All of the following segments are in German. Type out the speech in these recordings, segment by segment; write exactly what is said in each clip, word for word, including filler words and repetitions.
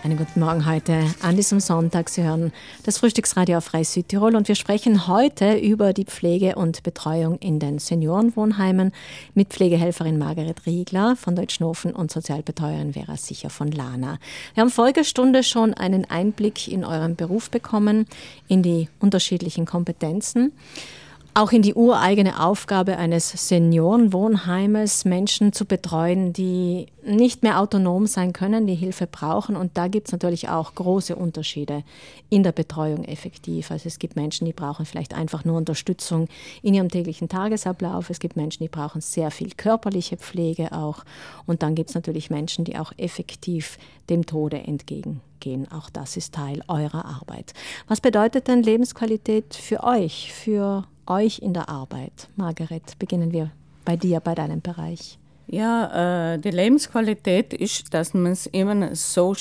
Einen guten Morgen heute an diesem Sonntag. Sie hören das Frühstücksradio auf Freie Südtirol und wir sprechen heute über die Pflege und Betreuung in den Seniorenwohnheimen mit Pflegehelferin Margaret Riegler von Deutschnofen und Sozialbetreuerin Vera Sicher von Lana. Wir haben vorige Stunde schon einen Einblick in euren Beruf bekommen, in die unterschiedlichen Kompetenzen. Auch in die ureigene Aufgabe eines Seniorenwohnheimes, Menschen zu betreuen, die nicht mehr autonom sein können, die Hilfe brauchen. Und da gibt es natürlich auch große Unterschiede in der Betreuung effektiv. Also es gibt Menschen, die brauchen vielleicht einfach nur Unterstützung in ihrem täglichen Tagesablauf. Es gibt Menschen, die brauchen sehr viel körperliche Pflege auch. Und dann gibt es natürlich Menschen, die auch effektiv dem Tode entgegengehen. Auch das ist Teil eurer Arbeit. Was bedeutet denn Lebensqualität für euch, für euch in der Arbeit? Margaret, beginnen wir bei dir, bei deinem Bereich. Ja, äh, die Lebensqualität ist, dass man es immer so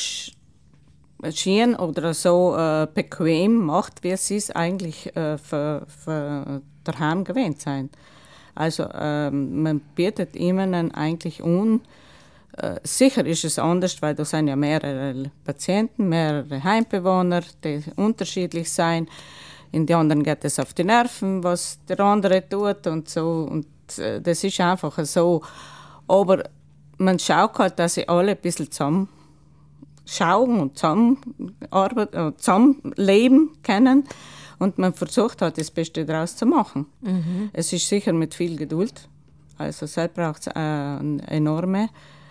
schön oder so äh, bequem macht, wie es ist eigentlich äh, für, für daheim gewöhnt sein. Also äh, man bietet ihnen eigentlich an. Äh, sicher ist es anders, weil da sind ja mehrere Patienten, mehrere Heimbewohner, die unterschiedlich sind. In die anderen geht es auf die Nerven, was der andere tut und so. Und äh, das ist einfach so. Aber man schaut halt, dass sie alle ein bisschen zusammen schauen und zusammen arbeiten, äh, zusammen leben können. Und man versucht halt, das Beste daraus zu machen. Mhm. Es ist sicher mit viel Geduld. Also selbst braucht es äh, eine enorme.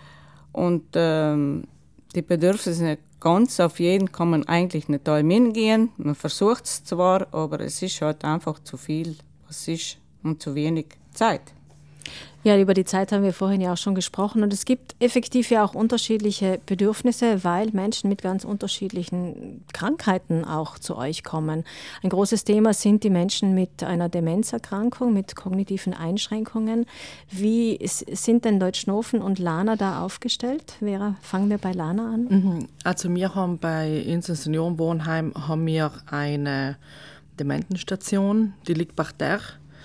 Und ähm, die Bedürfnisse sind ganz auf jeden kann man eigentlich nicht allem hingehen. Man versucht es zwar, aber es ist halt einfach zu viel, was ist, und zu wenig Zeit. Ja, über die Zeit haben wir vorhin ja auch schon gesprochen und es gibt effektiv ja auch unterschiedliche Bedürfnisse, weil Menschen mit ganz unterschiedlichen Krankheiten auch zu euch kommen. Ein großes Thema sind die Menschen mit einer Demenzerkrankung, mit kognitiven Einschränkungen. Wie sind denn Deutschnofen und Lana da aufgestellt? Vera, fangen wir bei Lana an. Also wir haben bei unserem Seniorenwohnheim haben wir eine Dementenstation, die liegt parterre.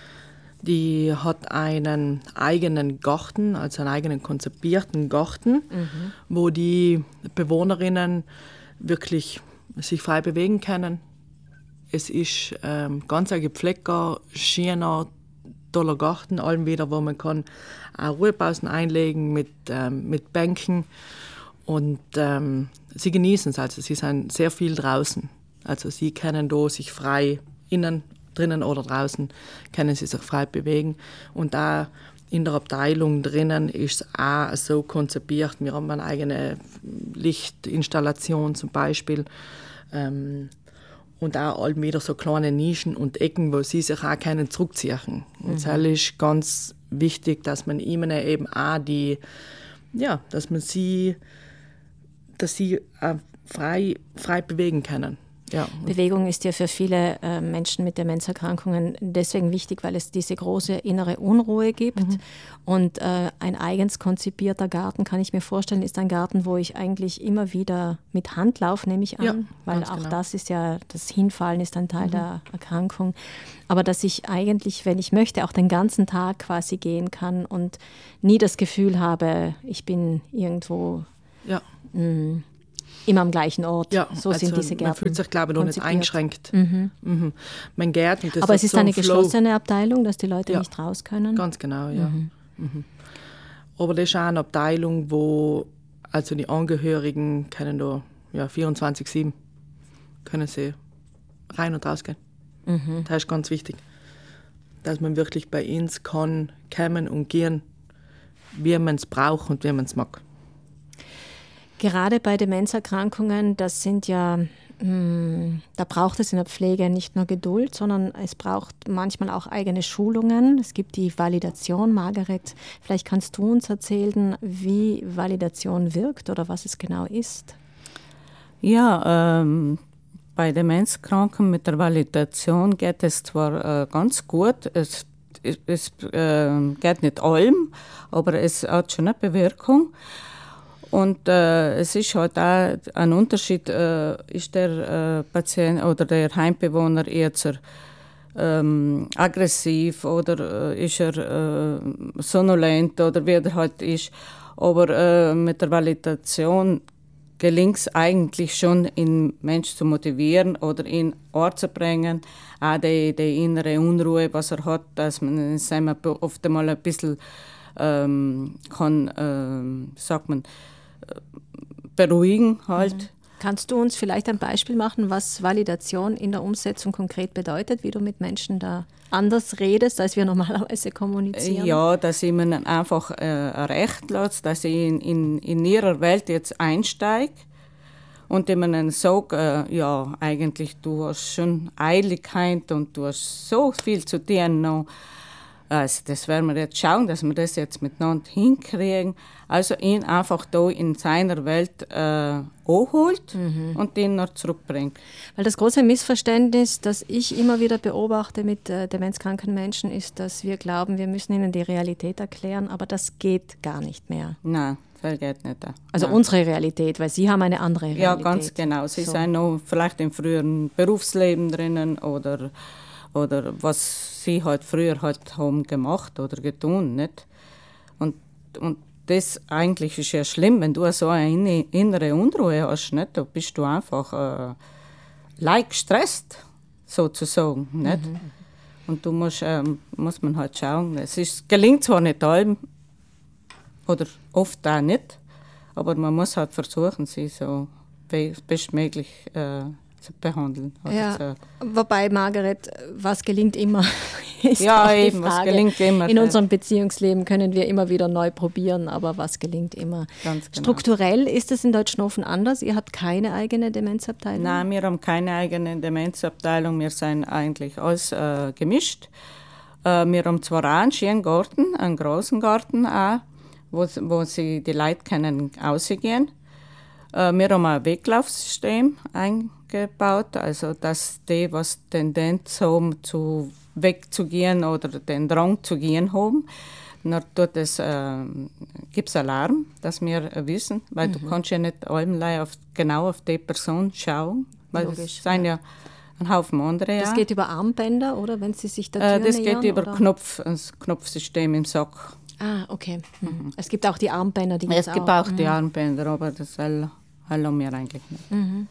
Die hat einen eigenen Garten, also einen eigenen konzipierten Garten, mhm. wo die Bewohnerinnen wirklich sich frei bewegen können. Es ist ähm, ganz ein gepflegter, schöner, toller Garten, allem wieder, wo man kann auch Ruhepausen einlegen mit, ähm, mit Bänken. Und ähm, sie genießen es, also sie sind sehr viel draußen. Also sie können da sich frei innen drinnen oder draußen können sie sich frei bewegen. Und auch in der Abteilung drinnen ist es auch so konzipiert. Wir haben eine eigene Lichtinstallation zum Beispiel. Ähm, und auch all wieder so kleine Nischen und Ecken, wo sie sich auch können zurückziehen. Und es mhm. ist ganz wichtig, dass man ihnen eben auch die, ja, dass man sie, dass sie auch frei, frei bewegen können. Ja. Bewegung ist ja für viele äh, Menschen mit Demenzerkrankungen deswegen wichtig, weil es diese große innere Unruhe gibt. Mhm. Und äh, ein eigens konzipierter Garten, kann ich mir vorstellen, ist ein Garten, wo ich eigentlich immer wieder mit Hand laufe, nehme ich an. Ja, weil auch genau. das ist ja, das Hinfallen ist ein Teil mhm. der Erkrankung. Aber dass ich eigentlich, wenn ich möchte, auch den ganzen Tag quasi gehen kann und nie das Gefühl habe, ich bin irgendwo... Ja. Mh, immer am gleichen Ort. Ja, so also sind diese Gärten. Man fühlt sich, glaube ich, noch nicht eingeschränkt. Mhm. Mhm. Man geht, und das Aber es ist so eine Flow. geschlossene Abteilung, dass die Leute ja. nicht raus können? Ganz genau, ja. Mhm. Mhm. Aber das ist auch eine Abteilung, wo also die Angehörigen können da ja, vierundzwanzig sieben können sie rein und raus gehen. Mhm. Das ist ganz wichtig, dass man wirklich bei uns kann kommen und gehen, wie man es braucht und wie man es mag. Gerade bei Demenzerkrankungen, das sind ja, mh, da braucht es in der Pflege nicht nur Geduld, sondern es braucht manchmal auch eigene Schulungen. Es gibt die Validation. Margaret, vielleicht kannst du uns erzählen, wie Validation wirkt oder was es genau ist. Ja, ähm, bei Demenzkranken mit der Validation geht es zwar äh, ganz gut, es, es, es äh, geht nicht allem, aber es hat schon eine Bewirkung. Und äh, es ist halt auch ein Unterschied, äh, ist der äh, Patient oder der Heimbewohner jetzt ähm, aggressiv oder äh, ist er äh, sonolent oder wie er halt ist. Aber äh, mit der Validation gelingt es eigentlich schon, den Menschen zu motivieren oder ihn Ort zu bringen. Auch die, die innere Unruhe, was er hat, dass man sagen wir, oft einmal ein bisschen ähm, kann, ähm, sagt man, beruhigen halt. Mhm. Kannst du uns vielleicht ein Beispiel machen, was Validation in der Umsetzung konkret bedeutet, wie du mit Menschen da anders redest, als wir normalerweise kommunizieren? Ja, dass ich ihnen einfach äh, recht lasse, dass ich in, in, in ihrer Welt jetzt einsteige und ihnen sage, äh, ja, eigentlich, du hast schon Eiligkeit und du hast so viel zu tun noch. Also das werden wir jetzt schauen, dass wir das jetzt miteinander hinkriegen. Also ihn einfach da in seiner Welt äh, anholt mhm. und ihn noch zurückbringt. Weil das große Missverständnis, das ich immer wieder beobachte mit äh, demenzkranken Menschen, ist, dass wir glauben, wir müssen ihnen die Realität erklären, aber das geht gar nicht mehr. Nein, das geht nicht. Also Nein. Unsere Realität, weil Sie haben eine andere Realität. Ja, ganz genau. Sie so. sind noch vielleicht im früheren Berufsleben drinnen oder oder was sie halt früher halt haben gemacht oder getan, nicht? Und, und das eigentlich ist ja schlimm, wenn du so eine innere Unruhe hast, nicht? Da bist du einfach äh, leicht gestresst, sozusagen, nicht? Mhm. Und du musst, ähm, muss man halt schauen, es ist, gelingt zwar nicht allem, oder oft auch nicht, aber man muss halt versuchen, sie so bestmöglich äh, zu behandeln. Ja, zu wobei, Margaret, was gelingt immer, ist ja, auch die eben, Frage. Was gelingt immer. In unserem Beziehungsleben können wir immer wieder neu probieren, aber was gelingt immer. Ganz genau. Strukturell ist es in Deutschnofen anders? Ihr habt keine eigene Demenzabteilung? Nein, wir haben keine eigene Demenzabteilung. Wir sind eigentlich alles äh, gemischt. Äh, wir haben zwar auch einen schönen Garten, einen großen Garten auch, wo, wo sie die Leute können rausgehen. Äh, wir haben ein Weglaufsystem eingebaut, also dass die, was Tendenz haben, zu wegzugehen oder den Drang zu gehen haben, dann tut es, äh, gibt es Alarm, dass wir wissen, weil mhm. du kannst ja nicht allein auf, genau auf die Person schauen, weil es sind ja ein Haufen andere. Das ja. geht über Armbänder, oder wenn sie sich der Tür äh, Das nähern, geht über oder? Knopf, das Knopfsystem im Sack. Ah, okay. Mhm. Es gibt auch die Armbänder, die Es gibt auch, auch mhm. die Armbänder, aber das all, all haben wir eigentlich nicht. Mhm.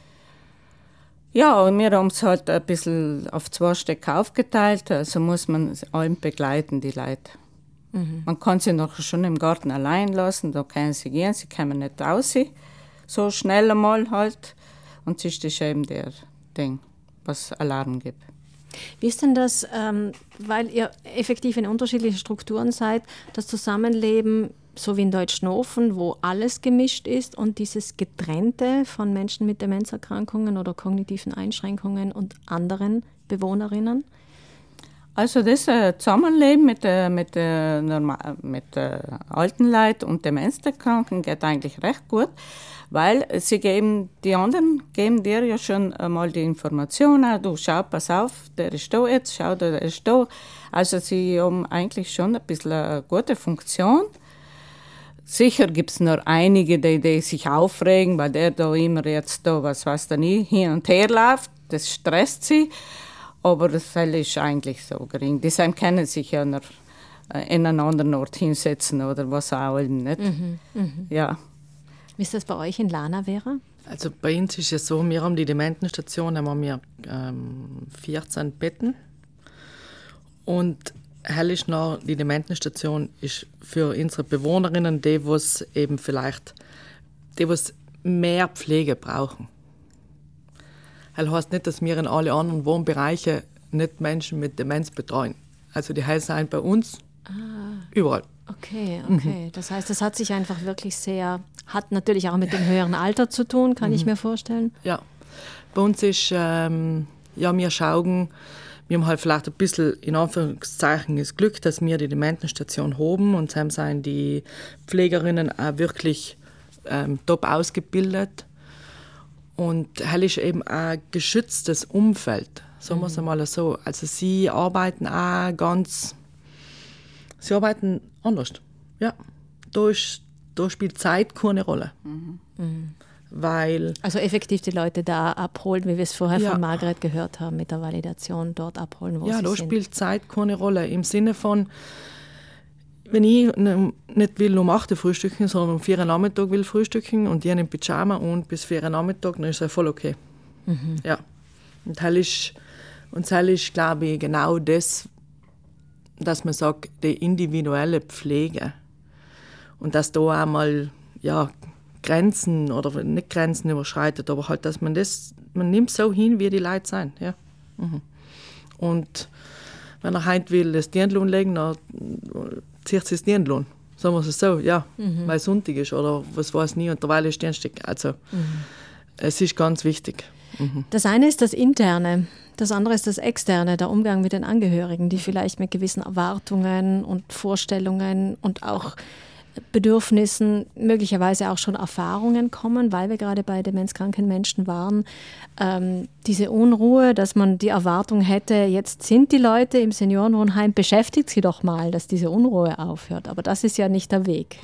Ja, und wir haben es halt ein bisschen auf zwei Stücke aufgeteilt, also muss man allem begleiten, die Leute. Mhm. Man kann sie noch schon im Garten allein lassen, da können sie gehen, sie kommen nicht raus, so schnell einmal halt. Und das ist eben der Ding, was Alarm gibt. Wie ist denn das, ähm, weil ihr effektiv in unterschiedlichen Strukturen seid, das Zusammenleben, so wie in Deutschnofen, wo alles gemischt ist und dieses Getrennte von Menschen mit Demenzerkrankungen oder kognitiven Einschränkungen und anderen Bewohnerinnen? Also das äh, Zusammenleben mit, äh, mit, äh, normal, mit äh, alten Leuten und Demenzerkranken geht eigentlich recht gut, weil sie geben, die anderen geben dir ja schon einmal die Informationen, du schau, pass auf, der ist da jetzt, schau, der ist da. Also sie haben eigentlich schon ein bisschen eine gute Funktion. Sicher gibt es noch einige, die, die sich aufregen, weil der da immer jetzt da, was weiß der nie, hin und her läuft, das stresst sie. Aber das ist eigentlich so gering. Die sind, können sich ja noch in einen anderen Ort hinsetzen oder was auch nicht. Mhm, mh. Ja. Wie ist das bei euch in Lana, Vera? Also bei uns ist es so, wir haben die Dementenstation, haben wir ähm, vierzehn Betten. Und hell ist noch, die Dementenstation ist für unsere Bewohnerinnen die, die eben vielleicht die, die mehr Pflege brauchen. Das heißt nicht, dass wir in alle anderen Wohnbereichen nicht Menschen mit Demenz betreuen. Also die heißen sind bei uns ah, überall. Okay, okay. Mhm. Das heißt, das hat sich einfach wirklich sehr, hat natürlich auch mit dem höheren Alter zu tun, kann mhm. ich mir vorstellen. Ja, bei uns ist, ähm, ja, wir schauen, wir haben halt vielleicht ein bisschen, in Anführungszeichen, das Glück, dass wir die Dementenstation haben und dann sind die Pflegerinnen auch wirklich ähm, top ausgebildet. Und hell ist eben ein geschütztes Umfeld, sagen wir es einmal so. Also sie arbeiten auch ganz, sie arbeiten anders. Ja, da, ist, da spielt Zeit keine Rolle. Mhm. Mhm. Weil, also effektiv die Leute da abholen, wie wir es vorher ja. von Margaret gehört haben, mit der Validation dort abholen, wo ja, sie da sind. spielt Zeit keine Rolle. Im Sinne von, wenn ich nicht will um acht Uhr frühstücken, sondern um vier Uhr Nachmittag will frühstücken und ich in Pyjama und bis vier Uhr Nachmittag, dann ist das voll okay. Mhm. Ja. Und das ist, und das ist, glaube ich, genau das, dass man sagt, die individuelle Pflege. Und dass da auch mal, ja, Grenzen oder nicht Grenzen überschreitet, aber halt, dass man das, man nimmt so hin, wie die Leute sind. Ja. Mhm. Und wenn er heute will das Dirndl legen, dann zieht sie das Dirndl. Sagen wir es so, ja, mhm. weil es Sonntag ist oder was weiß ich nie, und derweil ist Dienstag. Also, mhm. es ist ganz wichtig. Mhm. Das eine ist das Interne, das andere ist das Externe, der Umgang mit den Angehörigen, die vielleicht mit gewissen Erwartungen und Vorstellungen und auch Bedürfnissen, möglicherweise auch schon Erfahrungen kommen, weil wir gerade bei demenzkranken Menschen waren. Ähm, diese Unruhe, dass man die Erwartung hätte, jetzt sind die Leute im Seniorenwohnheim, beschäftigt sie doch mal, dass diese Unruhe aufhört. Aber das ist ja nicht der Weg.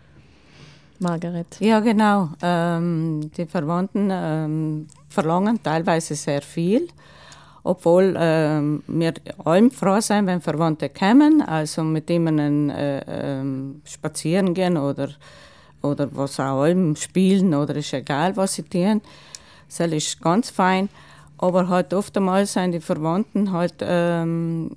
Margaret. Ja, genau. Ähm, die Verwandten ähm, verlangen teilweise sehr viel. Obwohl ähm, wir allem froh sind, wenn Verwandte kommen, also mit denen äh, äh, spazieren gehen oder, oder was auch allem spielen oder ist egal, was sie tun. Das ist ganz fein. Aber halt oftmals sind die Verwandten halt, ähm,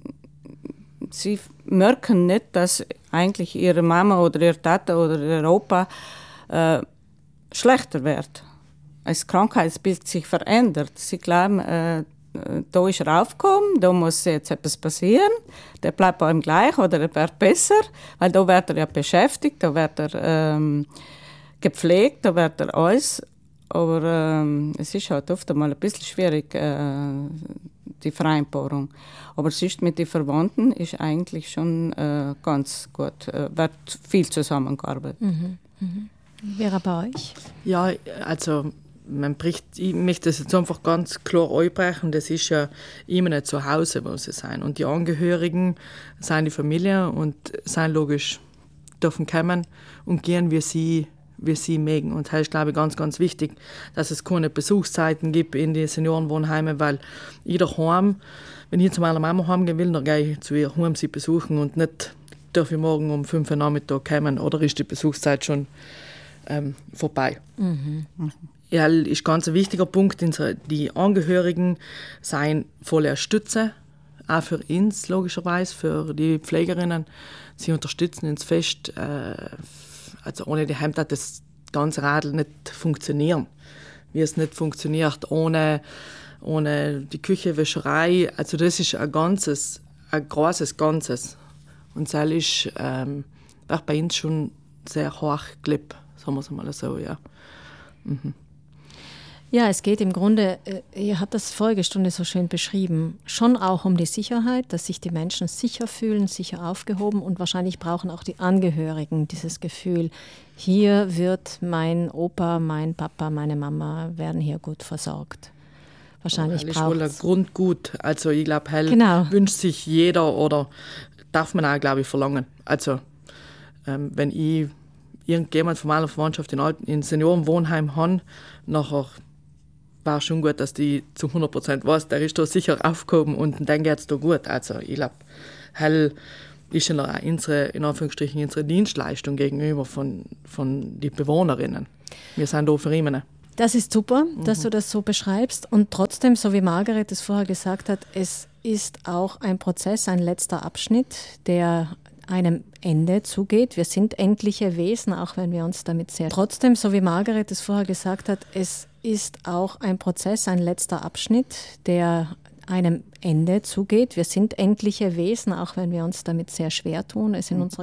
sie merken nicht, dass eigentlich ihre Mama oder ihr Tata oder ihr Opa äh, schlechter wird. Das Krankheitsbild sich verändert. Sie glauben, äh, da ist er aufgekommen, da muss jetzt etwas passieren, der bleibt bei ihm gleich oder er wird besser, weil da wird er ja beschäftigt, da wird er ähm, gepflegt, da wird er alles, aber ähm, es ist halt oft einmal ein bisschen schwierig, äh, die Vereinbarung. Aber sonst mit den Verwandten ist eigentlich schon äh, ganz gut, äh, wird viel zusammengearbeitet. Mhm. Mhm. Wäre bei euch? Ja, also man bricht, ich möchte das jetzt einfach ganz klar einbrechen, das ist ja immer nicht zu Hause, wo sie sind. Und die Angehörigen sind die Familie und sind logisch, dürfen kommen und gehen, wie sie, wie sie mögen. Und das ist, glaube ich, ganz, ganz wichtig, dass es keine Besuchszeiten gibt in die Seniorenwohnheime, weil jeder heim, wenn ich zu meiner Mama heimgehen will, dann gehe ich zu ihr heim sie besuchen und nicht darf ich morgen um fünf Uhr Nachmittag kommen oder ist die Besuchszeit schon ähm, vorbei. Mhm. Ja, ist ganz ein wichtiger Punkt. Die Angehörigen seien voller Stütze, auch für uns logischerweise, für die Pflegerinnen. Sie unterstützen uns fest. Also ohne die Heim hat das ganze Radl nicht funktionieren. Wie es nicht funktioniert ohne, ohne die Küche, Wäscherei. Also das ist ein ganzes, ein großes Ganzes. Und das ist ähm, auch bei uns schon sehr hoch gelebt, sagen wir es mal so, ja. Mhm. Ja, es geht im Grunde, ihr habt das vorige Stunde so schön beschrieben, schon auch um die Sicherheit, dass sich die Menschen sicher fühlen, sicher aufgehoben und wahrscheinlich brauchen auch die Angehörigen dieses Gefühl, hier wird mein Opa, mein Papa, meine Mama werden hier gut versorgt. Wahrscheinlich braucht es. Das ist wohl ein Grundgut. Also ich glaube, hell genau. wünscht sich jeder oder darf man auch, glaube ich, verlangen. Also ähm, wenn ich irgendjemand von meiner Verwandtschaft in, in Seniorenwohnheim habe, nachher war schon gut, dass die zu hundert Prozent weiß, der ist da sicher aufgehoben und dann geht es da gut. Also ich glaube, hell ist ja auch unsere, in Anführungsstrichen, unsere Dienstleistung gegenüber von, von den Bewohnerinnen. Wir sind da für ihn. Das ist super, dass mhm. du das so beschreibst. Und trotzdem, so wie Margaret es vorher gesagt hat, es ist auch ein Prozess, ein letzter Abschnitt, der einem Ende zugeht. Wir sind endliche Wesen, auch wenn wir uns damit sehr... Trotzdem, so wie Margaret es vorher gesagt hat, es ist auch ein Prozess, ein letzter Abschnitt, der einem Ende zugeht. Wir sind endliche Wesen, auch wenn wir uns damit sehr schwer tun, es in unserer